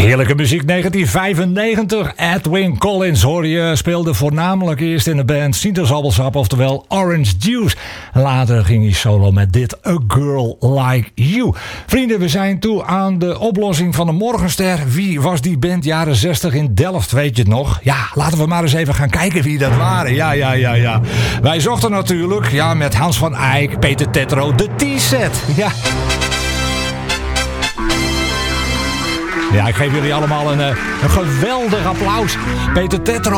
Heerlijke muziek 1995. Edwyn Collins hoor je, speelde voornamelijk eerst in de band Sinaasappelsap, oftewel Orange Juice. Later ging hij solo met dit A Girl Like You. Vrienden, we zijn toe aan de oplossing van de Morgenster. Wie was die band jaren 60 in Delft, weet je het nog? Ja, laten we maar eens even gaan kijken wie dat waren. Ja. Wij zochten natuurlijk, met Hans van Eyck, Peter Tetro, de T-set. Ja. Ja, ik geef jullie allemaal een geweldig applaus. Peter Tetro.